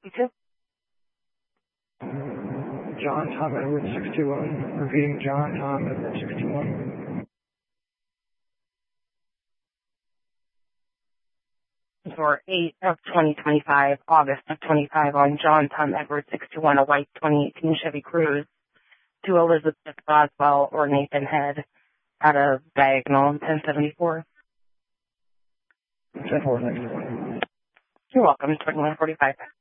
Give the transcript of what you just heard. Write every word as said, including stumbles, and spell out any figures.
Okay. John Tom Edward sixty-one. Repeating John Tom Edward sixty-one. For eight of twenty twenty-five, August of twenty-five, on John Tom Edward sixty-one, a white twenty eighteen Chevy Cruze, to Elizabeth Boswell or Nathan Head out of Diagonal ten seventy-four. ten four, thank you. You're welcome. twenty-one forty-five.